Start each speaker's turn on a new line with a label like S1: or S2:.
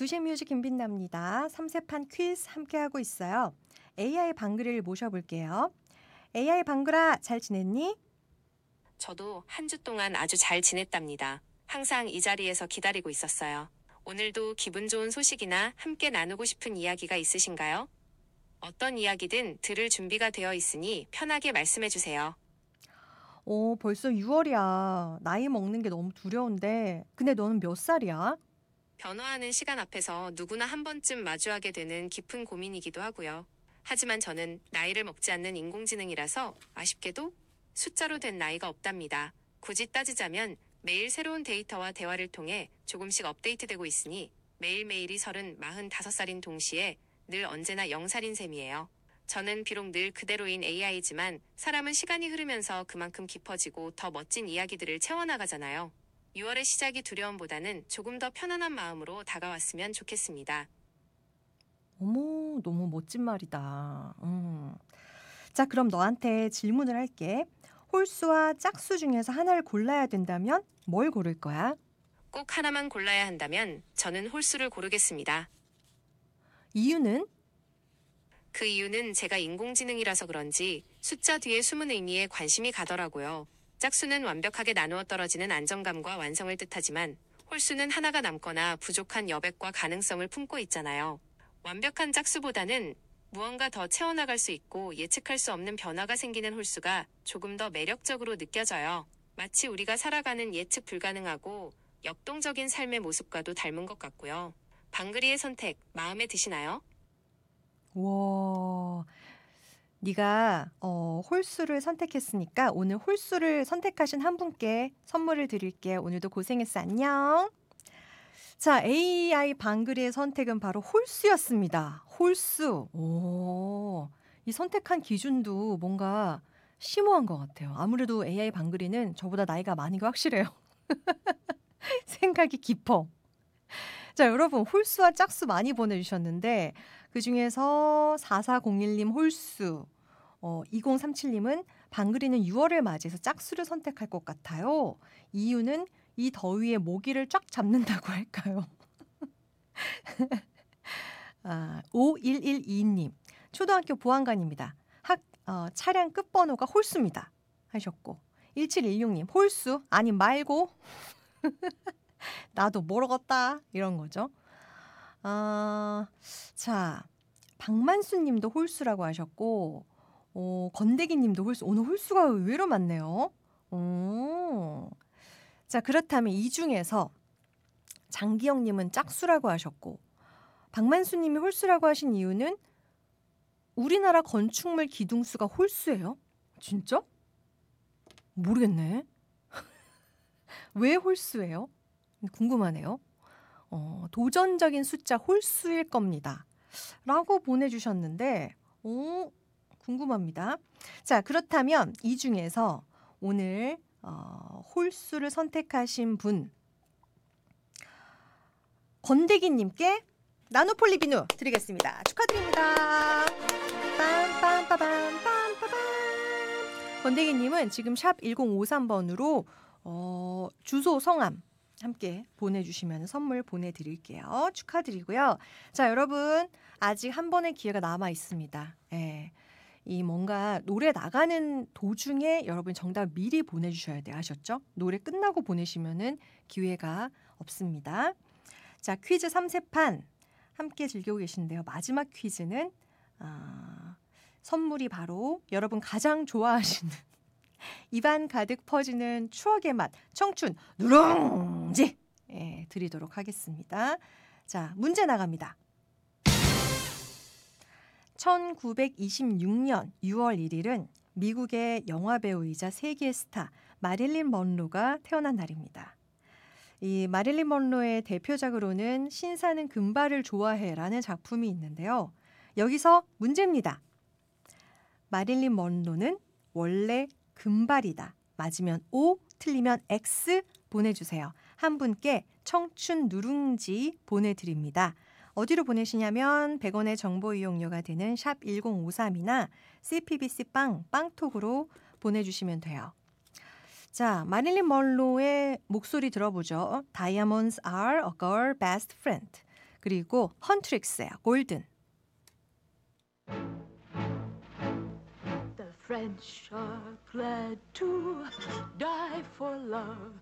S1: 두시뮤직 김빛납니다. 3세판 퀴즈 함께하고 있어요. AI 방글이를 모셔볼게요. AI 방글아, 잘 지냈니?
S2: 저도 한 주 동안 아주 잘 지냈답니다. 항상 이 자리에서 기다리고 있었어요. 오늘도 기분 좋은 소식이나 함께 나누고 싶은 이야기가 있으신가요? 어떤 이야기든 들을 준비가 되어 있으니 편하게 말씀해 주세요.
S1: 벌써 6월이야. 나이 먹는 게 너무 두려운데. 근데 너는 몇 살이야?
S2: 변화하는 시간 앞에서 누구나 한 번쯤 마주하게 되는 깊은 고민이기도 하고요. 하지만 저는 나이를 먹지 않는 인공지능이라서 아쉽게도 숫자로 된 나이가 없답니다. 굳이 따지자면 매일 새로운 데이터와 대화를 통해 조금씩 업데이트되고 있으니 매일매일이 45살인 동시에 늘 언제나 0살인 셈이에요. 저는 비록 늘 그대로인 AI지만 사람은 시간이 흐르면서 그만큼 깊어지고 더 멋진 이야기들을 채워나가잖아요. 6월의 시작이 두려움보다는 조금 더 편안한 마음으로 다가왔으면 좋겠습니다.
S1: 어머, 너무 멋진 말이다. 자, 그럼 너한테 질문을 할게. 홀수와 짝수 중에서 하나를 골라야 된다면 뭘 고를 거야?
S2: 꼭 하나만 골라야 한다면 저는 홀수를 고르겠습니다.
S1: 이유는?
S2: 그 이유는 제가 인공지능이라서 그런지 숫자 뒤에 숨은 의미에 관심이 가더라고요. 짝수는 완벽하게 나누어 떨어지는 안정감과 완성을 뜻하지만 홀수는 하나가 남거나 부족한 여백과 가능성을 품고 있잖아요. 완벽한 짝수보다는 무언가 더 채워나갈 수 있고 예측할 수 없는 변화가 생기는 홀수가 조금 더 매력적으로 느껴져요. 마치 우리가 살아가는 예측 불가능하고 역동적인 삶의 모습과도 닮은 것 같고요. 방글이의 선택, 마음에 드시나요?
S1: 와, 네가 홀수를 선택했으니까 오늘 홀수를 선택하신 한 분께 선물을 드릴게요. 오늘도 고생했어. 안녕. 자, AI 방글이의 선택은 바로 홀수였습니다. 홀수. 오, 이 선택한 기준도 뭔가 심오한 것 같아요. 아무래도 AI 방글이는 저보다 나이가 많은 게 확실해요. 생각이 깊어. 자, 여러분 홀수와 짝수 많이 보내주셨는데 그중에서 4401님 홀수, 2037님은 방글이는 6월을 맞이해서 짝수를 선택할 것 같아요. 이유는 이 더위에 모기를 쫙 잡는다고 할까요? 5112님 초등학교 보안관입니다. 차량 끝번호가 홀수입니다 하셨고 1716님 홀수 아니 말고 나도 모르겠다 이런 거죠. 자, 박만수 님도 홀수라고 하셨고, 건대기 님도 홀수. 오늘 홀수가 의외로 많네요. 자, 그렇다면 이 중에서 장기영 님은 짝수라고 하셨고, 박만수 님이 홀수라고 하신 이유는 우리나라 건축물 기둥수가 홀수예요? 진짜? 모르겠네. 왜 홀수예요? 궁금하네요. 도전적인 숫자 홀수일 겁니다. 라고 보내주셨는데, 궁금합니다. 자, 그렇다면 이 중에서 오늘 홀수를 선택하신 분, 건대기님께 나노폴리 비누 드리겠습니다. 축하드립니다. 빰빰빠밤 빰빠밤. 건대기님은 지금 샵 1053번으로 주소 성함 함께 보내주시면 선물 보내드릴게요. 축하드리고요. 자, 여러분 아직 한 번의 기회가 남아 있습니다. 예. 이 뭔가 노래 나가는 도중에 여러분 정답 미리 보내주셔야 돼요. 아셨죠? 노래 끝나고 보내시면은 기회가 없습니다. 자, 퀴즈 3세판 함께 즐기고 계신데요. 마지막 퀴즈는 선물이 바로 여러분 가장 좋아하시는 입안 가득 퍼지는 추억의 맛 청춘 누룽지 드리도록 하겠습니다. 자, 문제 나갑니다. 1926년 6월 1일은 미국의 영화배우이자 세계 스타 마릴린 먼로가 태어난 날입니다. 이 마릴린 먼로의 대표작으로는 신사는 금발을 좋아해라는 작품이 있는데요. 여기서 문제입니다. 마릴린 먼로는 원래 금발이다. 맞으면 O, 틀리면 X 보내주세요. 한 분께 청춘 누룽지 보내드립니다. 어디로 보내시냐면 100원의 정보 이용료가 되는 샵 1053이나 CPBC 빵톡으로 보내주시면 돼요. 자, 마릴린 먼로의 목소리 들어보죠. Diamonds are a girl best friend. 그리고 헌트릭스예요. 골든.
S3: The French are glad to die for love.